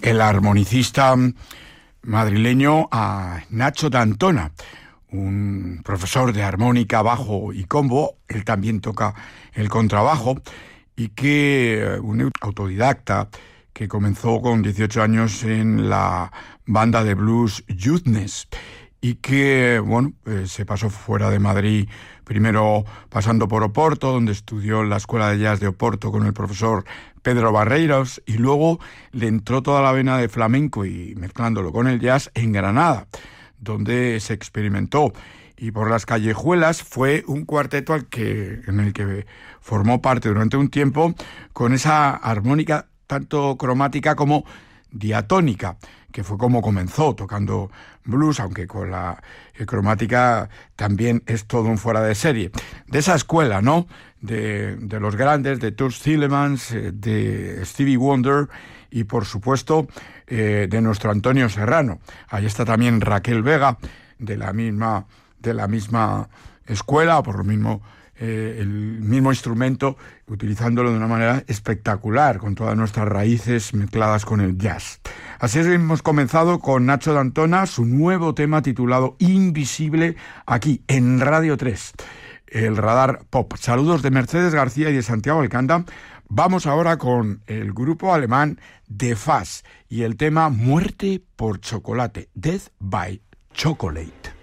el armonicista madrileño a Nacho D'Antona, un profesor de armónica, bajo y combo. Él también toca el contrabajo y que un autodidacta que comenzó con 18 años en la banda de blues Youthness y que, se pasó fuera de Madrid, primero pasando por Oporto, donde estudió en la Escuela de Jazz de Oporto con el profesor Pedro Barreiros, y luego le entró toda la vena de flamenco y mezclándolo con el jazz en Granada, donde se experimentó. Y por las callejuelas fue un cuarteto en el que formó parte durante un tiempo, con esa armónica tanto cromática como diatónica, que fue como comenzó tocando blues, aunque con la cromática también es todo un fuera de serie. De esa escuela, ¿no?, de los grandes, de Toots Thielemans, de Stevie Wonder y, por supuesto, de nuestro Antonio Serrano. Ahí está también Raquel Vega, de la misma escuela, o por lo mismo el mismo instrumento, utilizándolo de una manera espectacular, con todas nuestras raíces mezcladas con el jazz. Así es, hemos comenzado con Nacho D'Antona, su nuevo tema titulado Invisible, aquí en Radio 3, el Radar Pop. Saludos de Mercedes García y de Santiago Alcanda. Vamos ahora con el grupo alemán The Fuzz y el tema Muerte por Chocolate, Death by Chocolate.